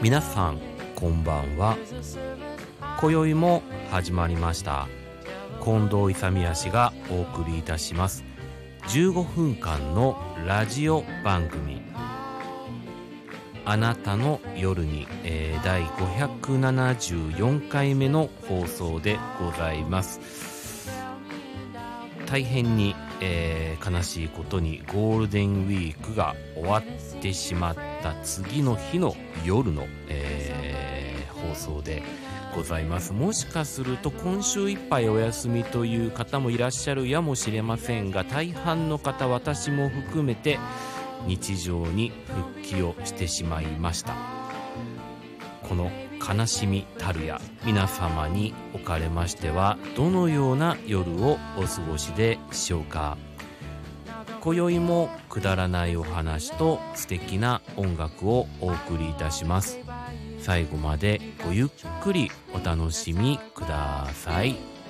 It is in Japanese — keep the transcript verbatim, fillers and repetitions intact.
皆さんこんばんは。今宵も始まりました近藤勇康がお送りいたしますじゅうごふんかんのラジオ番組、あなたの夜に、えー、だいごひゃくななじゅうよんかいめの放送でございます。大変に、えー、悲しいことにゴールデンウィークが終わってしまった次の日の夜の、えー、放送でございます。もしかすると今週いっぱいお休みという方もいらっしゃるやもしれませんが、大半の方、私も含めて日常に復帰をしてしまいました。この悲しみたるや皆様におかれましてはどのような夜をお過ごしでしょうか。今宵もくだらないお話と素敵な音楽をお送りいたします。最後までごゆっくりお楽しみください。